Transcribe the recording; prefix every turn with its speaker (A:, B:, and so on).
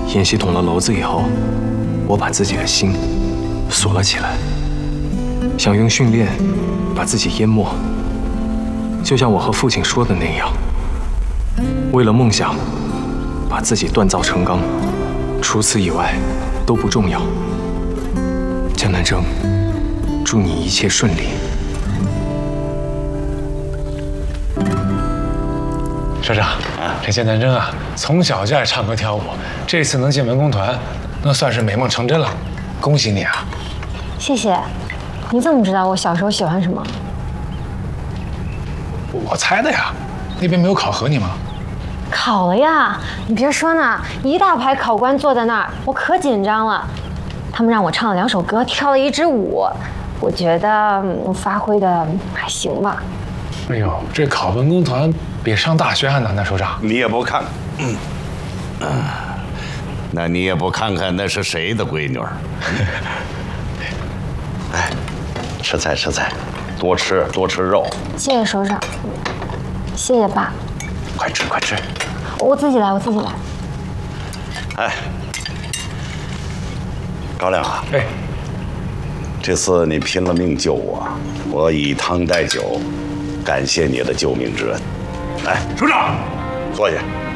A: 演习捅了篓子以后，我把自己的心锁了起来，想用训练把自己淹没，就像我和父亲说的那样，为了梦想，把自己锻造成钢，除此以外都不重要。江南征，祝你一切顺利。
B: 社长，这江南征啊，从小就爱唱歌跳舞，这次能进文工团，那算是美梦成真了，恭喜你啊！
C: 谢谢。你怎么知道我小时候喜欢什么？
B: 我猜的呀，那边没有考核你吗？
C: 考了呀！你别说呢，一大排考官坐在那儿，我可紧张了。他们让我唱了2首歌，跳了1支舞，我觉得发挥的还行吧。
B: 哎呦，这考文工团比上大学还难呢，首长。
D: 你也不看，那你也不看看那是谁的闺女儿？哎，吃菜吃菜，多吃肉。
C: 谢谢首长，谢谢爸。
D: 快吃快吃。
C: 我自己来。
D: 哎，高亮啊，
B: 哎，
D: 这次你拼了命救我，我以汤代酒，感谢你的救命之恩。来，
B: 首长，
D: 坐下。